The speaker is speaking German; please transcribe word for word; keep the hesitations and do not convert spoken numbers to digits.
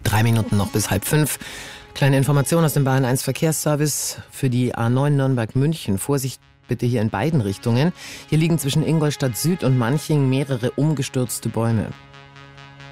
Drei Minuten noch bis halb fünf. Kleine Information aus dem Bayern eins Verkehrsservice für die A neun Nürnberg-München. Vorsicht bitte hier in beiden Richtungen. Hier liegen zwischen Ingolstadt Süd und Manching mehrere umgestürzte Bäume.